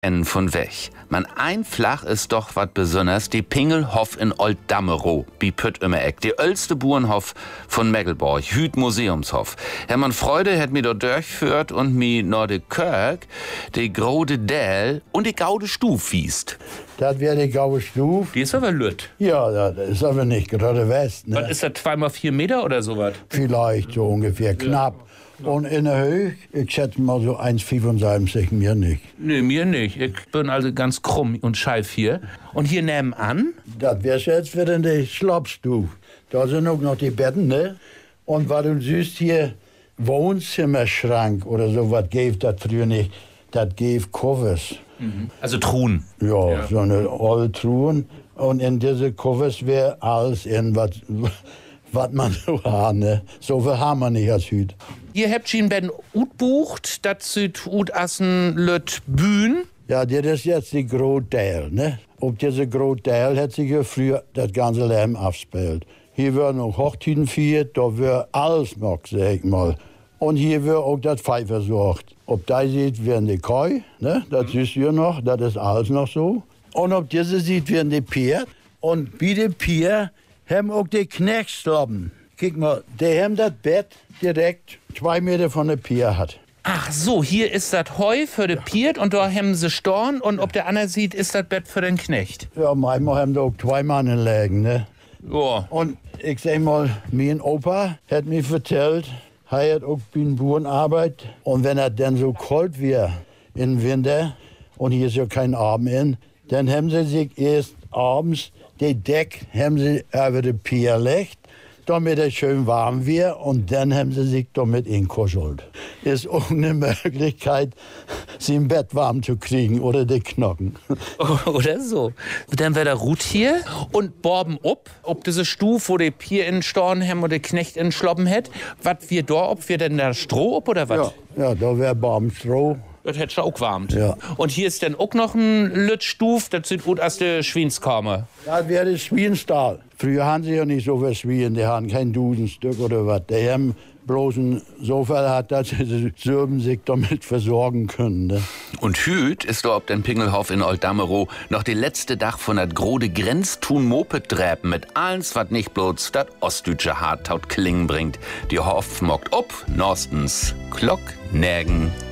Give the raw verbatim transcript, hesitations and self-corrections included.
En von weg. Man ein Flach ist doch wat besonders, die Pingelhof in Old-Damerow, bi Pütt immer Eck, die älste Burenhof von Meggelborg, Hüt Museumshof. Hermann Freude hat mir dort durchführt und mi nor de Kirk, die Grode Däl und die Gaude Stuf wiest. Das wäre die Gaude Stuf. Die ist aber lütt. Ja, das ist aber nicht gerade West. Ne? Was ist das, zweimal vier Meter oder sowas? Vielleicht so ungefähr, knapp. Und in der Höhe, ich schätze mal so eins Komma fünfundsiebzig, mir nicht. Nee, mir nicht. Ich bin also ganz krumm und scheif hier. Und hier nebenan? Das wäre jetzt wieder in der Schlafstube. Da sind auch noch die Betten, ne? Und was du siehst hier, Wohnzimmerschrank oder so, was gibt das früher nicht? Das gibt Covers. Mhm. Also Truhen. Ja, Ja, so eine alte Truhen. Und in diese Covers wäre alles in, was was man so hat, ne? So viel haben wir nicht als Hüt. Hier habt ihr Ben ut bucht, das süd ut assen lüt Bühn. Ja, das ist jetzt die Großteil, ne? Auf diese Großteil hat sich ja früher das ganze Leben abgespielt. Hier wird noch Hochzeiten gefeiert, da wird alles gemacht, sag ich mal. Und hier wird auch das Pfeif versorgt. Ob da sieht, werden die Koi, ne? Das mhm. ist hier noch, das ist alles noch so. Und ob diese sieht, werden die Pier. Und bei den Pier haben auch die Knechtslappen. Guck mal, die haben das Bett direkt zwei Meter von der Pier hat. Ach so, hier ist das Heu für den Piert und da haben sie Storn und ob der andere sieht, ist das Bett für den Knecht. Ja, manchmal haben da auch zwei Mann liegen, ne? Ja. Und ich sag mal, mein Opa hat mir erzählt, er hat auch bei den Buren Arbeit. Und wenn er dann so kalt wird im Winter und hier ist ja kein Abend in, dann haben sie sich erst abends die Deck haben sie über die Pier gelegt, damit es schön warm wird und dann haben sie sich damit inkuschelt. Ist auch eine Möglichkeit, sie im Bett warm zu kriegen oder die Knochen. Oder so. Dann wäre der Ruth hier und borben ob, ob diese Stuf, wo die Pier in Storn haben oder Knecht in Schloppen hat. Was wir da, ob wir denn da Stroh ob oder was? Ja, ja, da wäre warm Stroh. Das hätte schon auch warmt. Ja. Und hier ist dann auch noch ein Lütstuf, das sieht gut aus der Schwienskammer. Das wäre das Schwienstall. Früher haben sie ja nicht so viel Schwien, die haben kein Dusenstück oder was. Die haben bloß ein Sofa, hat, dass sie sich damit versorgen können. Ne? Und Hüt ist da ob den Pingelhof in Old-Damerow noch die letzte Dach von dat grode Grenztun Moped-Dräpen mit alles, wat nicht bloß dat ostdeutsche Hartaut klingen bringt. Die Hof mockt ob, Norstens Glock, Nägen,